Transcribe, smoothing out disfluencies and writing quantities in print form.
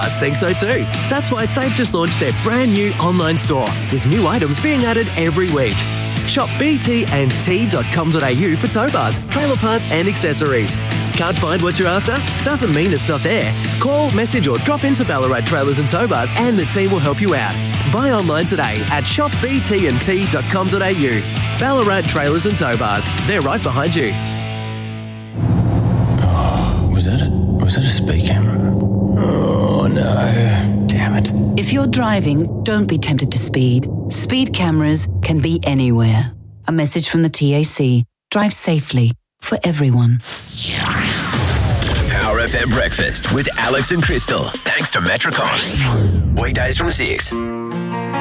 Us think so too. That's why they've just launched their brand new online store with new items being added every week. Shop btandt.com.au for tow bars, trailer parts and accessories. Can't find what you're after? Doesn't mean it's not there. Call, message or drop into Ballarat Trailers and Tow Bars and the team will help you out. Buy online today at shopbtandt.com.au. Ballarat Trailers and Tow Bars. They're right behind you. Was that a speed camera? Oh no. Damn it. If you're driving, don't be tempted to speed. Speed cameras can be anywhere. A message from the TAC. Drive safely for everyone. Power FM Breakfast with Alex and Crystal. Thanks to Metricon. Weekdays from 6.